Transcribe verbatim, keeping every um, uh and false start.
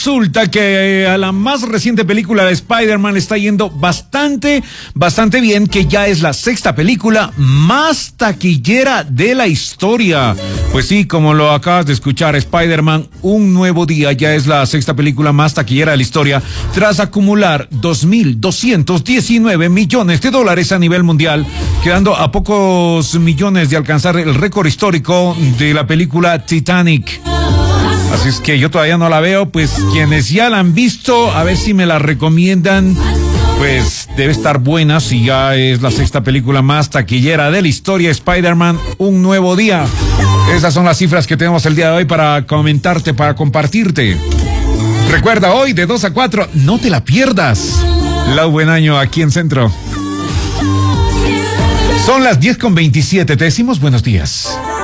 resulta que a la más reciente película de Spider-Man le está yendo bastante, bastante bien, que ya es la sexta película más taquillera de la historia. Pues sí, como lo acabas de escuchar, Spider-Man Un Nuevo Día ya es la sexta película más taquillera de la historia, tras acumular dos mil doscientos diecinueve millones de dólares a nivel mundial, quedando a pocos millones de alcanzar el récord histórico de la película Titanic. Así es que yo todavía no la veo, pues quienes ya la han visto, a ver si me la recomiendan, pues debe estar buena si ya es la sexta película más taquillera de la historia, Spider-Man Un Nuevo Día. Esas son las cifras que tenemos el día de hoy para comentarte, para compartirte. Recuerda, hoy de dos a cuatro, no te la pierdas. Lau Buen Año aquí en Centro. Son las diez con veintisiete, te decimos buenos días.